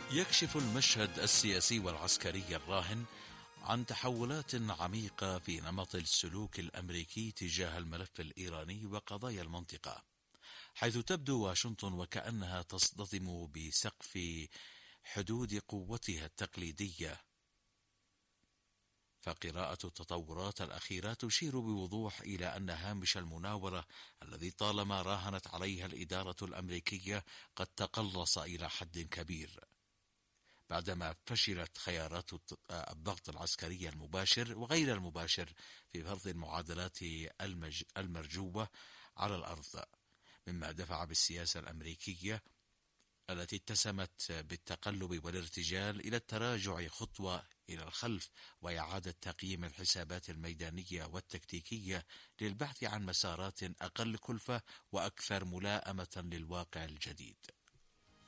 يكشف المشهد السياسي والعسكري الراهن عن تحولات عميقة في نمط السلوك الأمريكي تجاه الملف الإيراني وقضايا المنطقة، حيث تبدو واشنطن وكأنها تصطدم بسقف حدود قوتها التقليدية. فقراءة التطورات الأخيرة تشير بوضوح إلى أن هامش المناورة الذي طالما راهنت عليها الإدارة الأمريكية قد تقلص إلى حد كبير، بعدما فشلت خيارات الضغط العسكري المباشر وغير المباشر في فرض المعادلات المرجوة على الأرض، مما دفع بالسياسة الأمريكية التي اتسمت بالتقلب والارتجال إلى التراجع خطوة إلى الخلف وإعادة تقييم الحسابات الميدانية والتكتيكية للبحث عن مسارات أقل كلفة وأكثر ملائمة للواقع الجديد.